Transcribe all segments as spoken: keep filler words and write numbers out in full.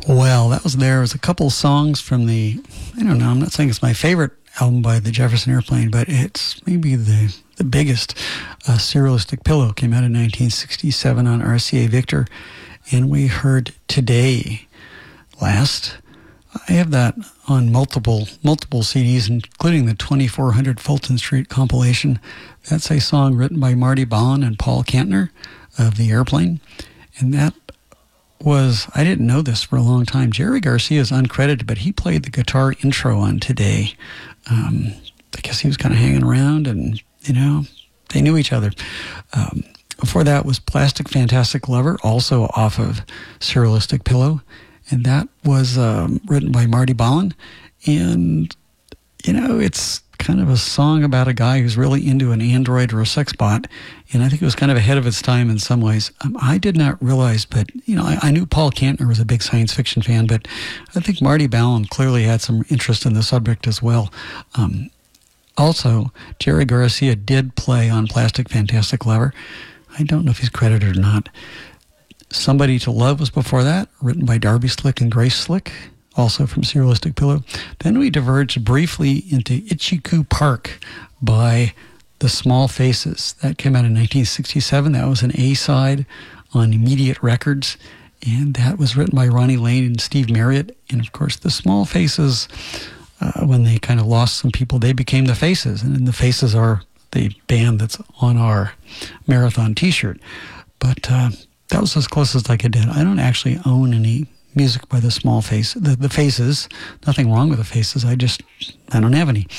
Well, that was there was a couple songs from the, I don't know, I'm not saying it's my favorite album by the Jefferson Airplane, but it's maybe the, the biggest. uh, Serialistic Pillow came out in nineteen sixty-seven on R C A Victor, and we heard Today last. I have that on multiple multiple C Ds, including the twenty-four hundred Fulton Street compilation. That's a song written by Marty Balin and Paul Kantner of the Airplane, and that was, I didn't know this for a long time, Jerry Garcia is uncredited, but he played the guitar intro on Today. Um, I guess he was kind of hanging around, and, you know, they knew each other. Um, before that was Plastic Fantastic Lover, also off of Serialistic Pillow, and that was um, written by Marty Balin. And, you know, it's kind of a song about a guy who's really into an android or a sex bot, and I think it was kind of ahead of its time in some ways. Um, I did not realize, but, you know, I, I knew Paul Kantner was a big science fiction fan, but I think Marty Balin clearly had some interest in the subject as well. Um, also, Jerry Garcia did play on Plastic Fantastic Lover. I don't know if he's credited or not. Somebody to Love was before that, written by Darby Slick and Grace Slick, also from Serialistic Pillow. Then we diverged briefly into Itchy-Coo Park by The Small Faces. That came out in nineteen sixty-seven. That was an A-side on Immediate Records, and that was written by Ronnie Lane and Steve Marriott. And, of course, The Small Faces, uh, when they kind of lost some people, they became The Faces, and the Faces are the band that's on our Marathon T-shirt. But uh, that was as close as I could do. I don't actually own any music by the Small Face, the, the Faces. Nothing wrong with the Faces. I just, I don't have any.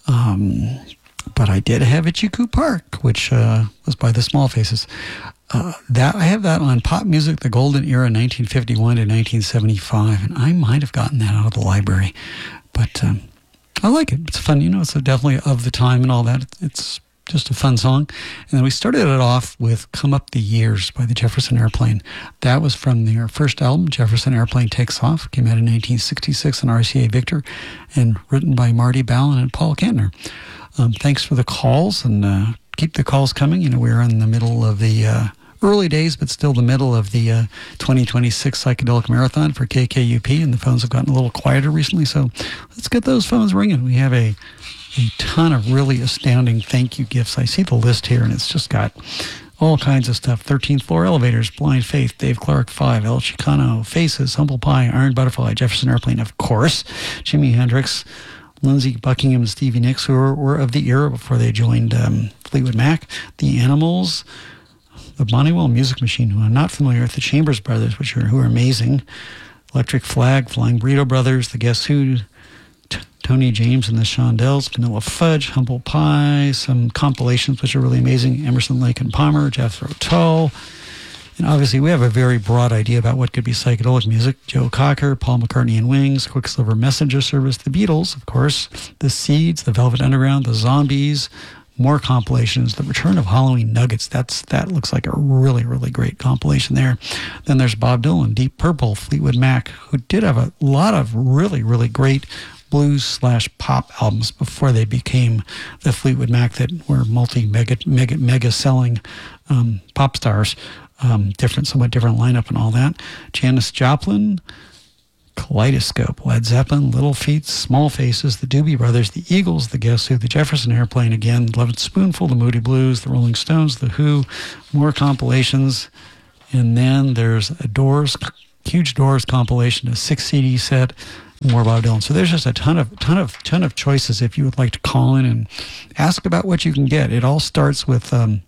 Um, but I did have Itchy-Coo Park, which uh, was by the Small Faces. Uh, that I have that on Pop Music, the Golden Era, nineteen fifty-one to nineteen seventy-five, and I might have gotten that out of the library. But um, I like it. It's fun. You know, it's definitely of the time and all that. It's just a fun song. And then we started it off with Come Up the Years by the Jefferson Airplane. That was from their first album, Jefferson Airplane Takes Off. Came out in nineteen sixty-six on R C A Victor, and written by Marty Balin and Paul Kantner. Um, thanks for the calls, and uh, keep the calls coming. You know, we're in the middle of the uh, early days, but still the middle of the uh, twenty twenty-six Psychedelic Marathon for K K U P, and the phones have gotten a little quieter recently, so let's get those phones ringing. We have a a ton of really astounding thank you gifts. I see the list here, and it's just got all kinds of stuff. thirteenth Floor Elevators, Blind Faith, Dave Clark five, El Chicano, Faces, Humble Pie, Iron Butterfly, Jefferson Airplane, of course, Jimi Hendrix, Lindsey Buckingham, and Stevie Nicks, who were, were of the era before they joined um, Fleetwood Mac, The Animals, the Bonnewell Music Machine, who I'm not familiar with, the Chambers Brothers, which are who are amazing, Electric Flag, Flying Burrito Brothers, the Guess Who, T- Tony James and the Shondells, Vanilla Fudge, Humble Pie, some compilations which are really amazing, Emerson, Lake and Palmer, Jethro Tull, and obviously we have a very broad idea about what could be psychedelic music. Joe Cocker, Paul McCartney and Wings, Quicksilver Messenger Service, the Beatles, of course, the Seeds, the Velvet Underground, the Zombies, more compilations, The Return of Halloween Nuggets. That's that looks like a really, really great compilation there. Then there's Bob Dylan, Deep Purple, Fleetwood Mac, who did have a lot of really, really great blues slash pop albums before they became the Fleetwood Mac that were multi mega mega mega selling um, pop stars. Um, different, somewhat different lineup and all that. Janis Joplin, Kaleidoscope, Led Zeppelin, Little Feat, Small Faces, the Doobie Brothers, the Eagles, the Guess Who, the Jefferson Airplane again, Love It Spoonful, the Moody Blues, the Rolling Stones, the Who, more compilations, and then there's a Doors, huge Doors compilation, a six C D set, more Bob Dylan. So there's just a ton of ton of ton of choices if you would like to call in and ask about what you can get. It all starts with um,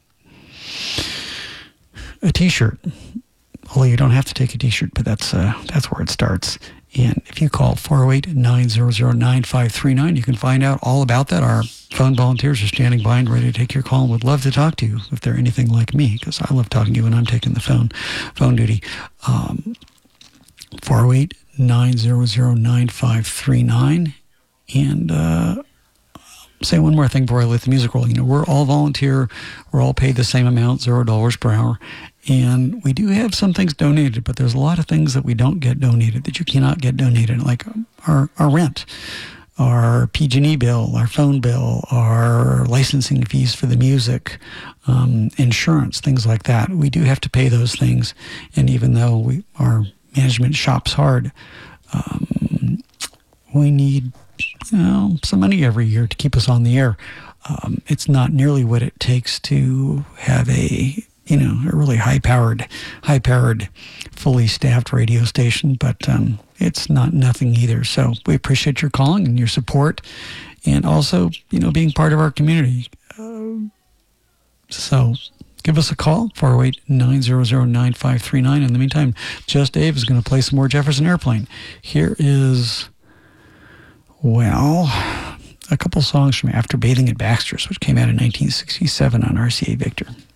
a T-shirt. Although you don't have to take a T-shirt, but that's uh, that's where it starts. And if you call four oh eight, nine hundred, nine five three nine, you can find out all about that. Our phone volunteers are standing by and ready to take your call and would love to talk to you if they're anything like me, because I love talking to you when I'm taking the phone phone duty. Um, four oh eight, nine hundred, nine five three nine. And uh, say one more thing before I let the music roll. You know, we're all volunteer. We're all paid the same amount, zero dollars per hour. And we do have some things donated, but there's a lot of things that we don't get donated, that you cannot get donated, like our, our rent, our P G and E bill, our phone bill, our licensing fees for the music, um, insurance, things like that. We do have to pay those things. And even though we our management shops hard. Um, we need, you know, some money every year to keep us on the air. Um, it's not nearly what it takes to have a, you know, a really high-powered, high-powered, fully staffed radio station, but um, it's not nothing either. So we appreciate your calling and your support, and also, you know, being part of our community. Uh, so give us a call, four oh eight, nine hundred, nine five three nine. In the meantime, Just Dave is going to play some more Jefferson Airplane. Here is, well, a couple songs from After Bathing at Baxter's, which came out in nineteen sixty-seven on R C A Victor.